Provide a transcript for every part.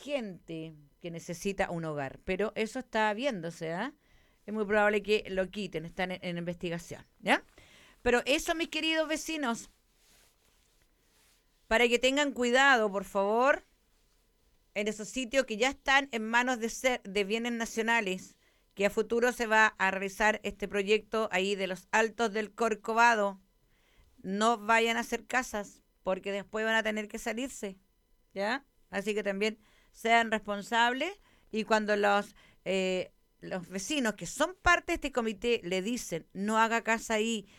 gente que necesita un hogar, pero eso está viéndose, ¿ah? Es muy probable que lo quiten, están en investigación, ¿ya? Pero eso, mis queridos vecinos, para que tengan cuidado, por favor, en esos sitios que ya están en manos de bienes nacionales, que a futuro se va a realizar este proyecto ahí de los Altos del Corcovado. No vayan a hacer casas, porque después van a tener que salirse, ¿ya? Así que también sean responsables y cuando los vecinos que son parte de este comité le dicen no haga casa ahí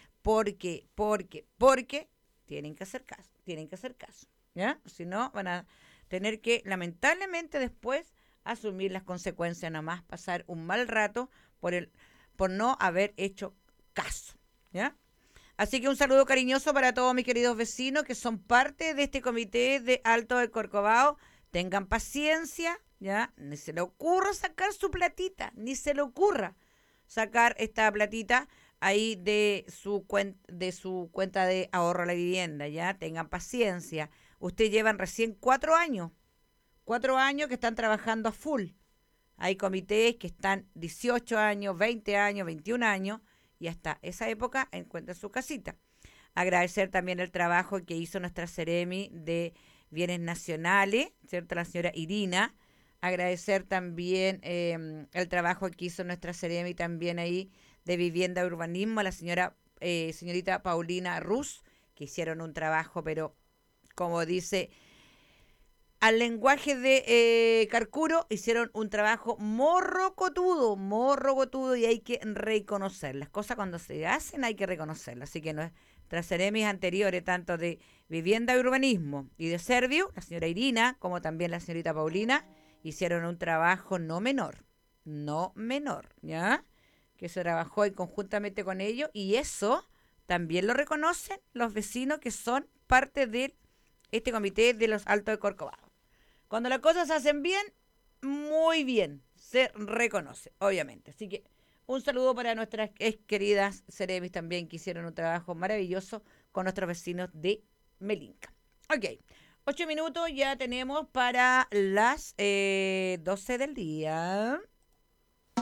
porque, tienen que hacer caso, ¿ya? Si no, van a tener que, lamentablemente, después asumir las consecuencias, nomás pasar un mal rato por no haber hecho caso, ¿ya? Así que un saludo cariñoso para todos mis queridos vecinos que son parte de este comité de Alto del Corcovado. Tengan paciencia, ¿ya? Ni se le ocurra sacar su platita, ni se le ocurra sacar esta platita ahí de su cuenta de ahorro a la vivienda, ¿ya? Tengan paciencia. Ustedes llevan recién 4 años que están trabajando a full. Hay comités que están 18 años, 20 años, 21 años y hasta esa época encuentran su casita. Agradecer también el trabajo que hizo nuestra Seremi de Bienes Nacionales, ¿cierto? La señora Irina. Agradecer también el trabajo que hizo nuestra Seremi también ahí de Vivienda y Urbanismo, la señorita Paulina Ruz, que hicieron un trabajo, pero como dice al lenguaje de Carcuro, hicieron un trabajo morrocotudo, y hay que reconocer. Las cosas cuando se hacen hay que reconocerlas. Así que nuestras seremis anteriores, tanto de Vivienda y Urbanismo y de Servio, la señora Irina, como también la señorita Paulina, hicieron un trabajo no menor, ¿ya? Que se trabajó conjuntamente con ellos y eso también lo reconocen los vecinos que son parte de este comité de los Altos de Corcovado. Cuando las cosas se hacen bien, muy bien, se reconoce, obviamente. Así que un saludo para nuestras queridas Ceremis también, que hicieron un trabajo maravilloso con nuestros vecinos de Melinca. Ok, 8 minutos ya tenemos para las 12 del día.